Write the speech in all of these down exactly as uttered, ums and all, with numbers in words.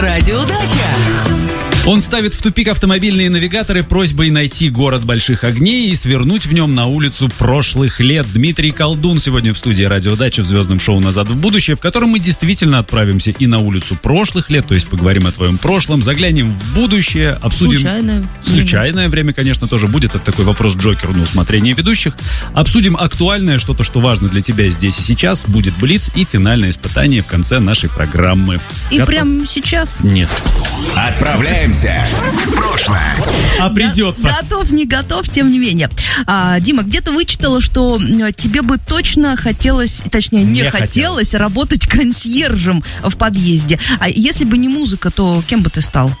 Радиоудача. Он ставит в тупик автомобильные навигаторы просьбой найти город больших огней и свернуть в нем на улицу прошлых лет. Дмитрий Колдун сегодня в студии «Радиодача» в звездном шоу «Назад в будущее», в котором мы действительно отправимся и на улицу прошлых лет, то есть поговорим о твоем прошлом, заглянем в будущее, обсудим... Случайное. Случайное время, конечно, тоже будет. Это такой вопрос Джокеру на усмотрение ведущих. Обсудим актуальное, что-то, что важно для тебя здесь и сейчас. Будет блиц и финальное испытание в конце нашей программы. И Готов? прямо сейчас? Нет. Отправляемся в прошлое. А придется. Готов, не готов, тем не менее. А, Дима, где-то вычитала, что тебе бы точно хотелось, точнее, не, Не хотелось хотел. работать консьержем в подъезде. А если бы не музыка, то кем бы ты стал?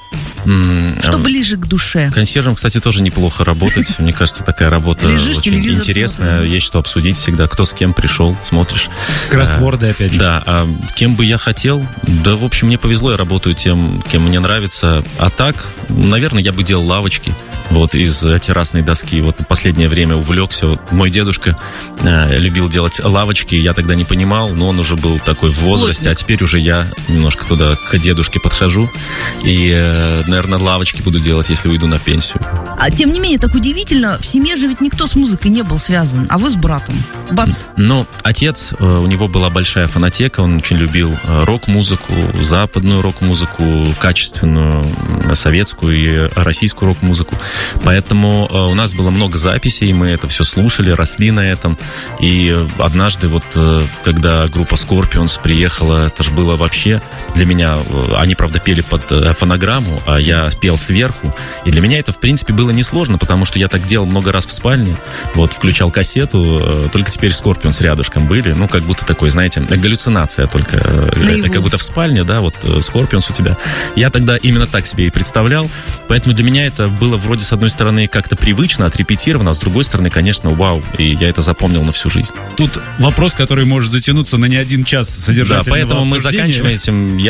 М, Что а, ближе к душе? Консьержем, кстати, тоже неплохо работать. Мне кажется, такая работа Лежишь, очень телевизор интересная. смотришь. Есть что обсудить всегда. Кто с кем пришел, смотришь. Кроссворды опять же. Да, а кем бы я хотел? Да, в общем, мне повезло, я работаю тем, кем мне нравится. А так, наверное, я бы делал лавочки. Вот из террасной доски. Вот в последнее время увлекся. Вот мой дедушка э, любил делать лавочки. Я тогда не понимал, но он уже был такой в возрасте. Плотник. А теперь уже я немножко туда к дедушке подхожу. И, э, наверное, лавочки буду делать, если уйду на пенсию. А тем не менее, так удивительно, в семье же ведь никто с музыкой не был связан, а вы с братом. Бац. Ну, отец, э, у него была большая фонотека, он очень любил э, рок-музыку, западную рок-музыку, качественную, э, советскую и российскую рок-музыку. Поэтому э, у нас было много записей, мы это все слушали, росли на этом. И э, однажды, вот, э, когда группа Scorpions приехала, это же было вообще для меня... Э, они, правда, пели под э, фонограмму, а я пел сверху. И для меня это, в принципе, было несложно, потому что я так делал много раз в спальне. Вот, включал кассету, э, только теперь Scorpions рядышком были. Ну, как будто такой, знаете, галлюцинация только. Э, Наяву. это как будто в спальне, да, вот э, Scorpions у тебя. Я тогда именно так себе и представлял. Поэтому для меня это было вроде, с одной стороны, как-то привычно, отрепетировано, а с другой стороны, конечно, вау. И я это запомнил на всю жизнь. Тут вопрос, который может затянуться на не один час Да, содержательного поэтому мы обсуждения. заканчиваем этим.